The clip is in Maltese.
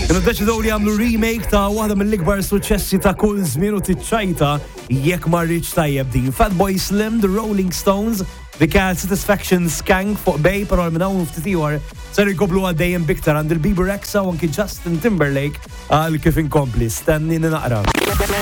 Kienu deċidew li jagħmlu remake ta' waħda mill-ikbar suċċessi ta' kull żmien u tiċċajta jekk ma rridx tajjeb din. Fatboy Slim, The Rolling Stones, dik Satisfaction Skank fuq Bej, però minn hawn ftit ieħor ser jkoplu għaddejjem biktar għand il-Bieber Rexa u anki Justin Timberlake għal kif inkompli. Stenni naqra.